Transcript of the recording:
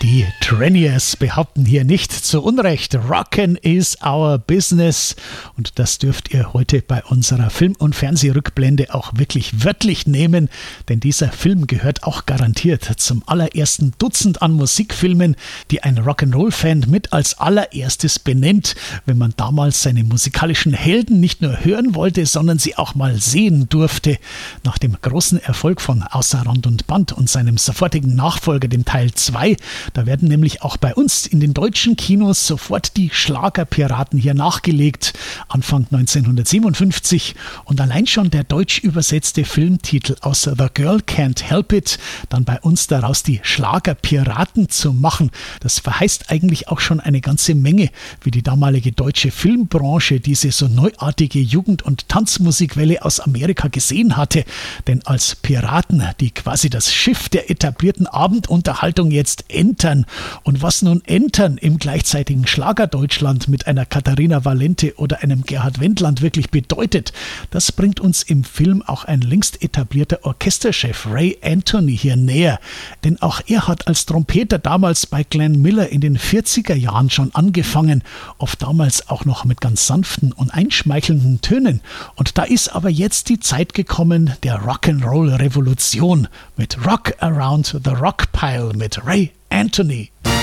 Die Trainiers behaupten hier nicht zu Unrecht, Rockin' is our business. Und das dürft ihr heute bei unserer Film- und Fernsehrückblende auch wirklich wörtlich nehmen, denn dieser Film gehört auch garantiert zum allerersten Dutzend an Musikfilmen, die ein Rock'n'Roll-Fan mit als allererstes benennt, wenn man damals seine musikalischen Helden nicht nur hören wollte, sondern sie auch mal sehen durfte. Nach dem großen Erfolg von Außer Rand und Band und seinem sofortigen Nachfolger, dem Teil 2, da werden nämlich auch bei uns in den deutschen Kinos sofort die Schlagerpiraten hier nachgelegt, Anfang 1957. Und allein schon der deutsch übersetzte Filmtitel aus The Girl Can't Help It, dann bei uns daraus die Schlagerpiraten zu machen, das verheißt eigentlich auch schon eine ganze Menge, wie die damalige deutsche Filmbranche diese so neuartige Jugend- und Tanzmusikwelle aus Amerika gesehen hatte. Denn als Piraten, die quasi das Schiff der etablierten Abendunterhaltung jetzt entern. Und was nun entern im gleichzeitigen Schlagerdeutschland mit einer Katharina Valente oder einem Gerhard Wendland wirklich bedeutet, das bringt uns im Film auch ein längst etablierter Orchesterchef Ray Anthony hier näher. Denn auch er hat als Trompeter damals bei Glenn Miller in den 40er Jahren schon angefangen, oft damals auch noch mit ganz sanften und einschmeichelnden Tönen. Und da ist aber jetzt die Zeit gekommen der Rock'n'Roll-Revolution mit Rock Around the Rock Pile mit Ray Anthony.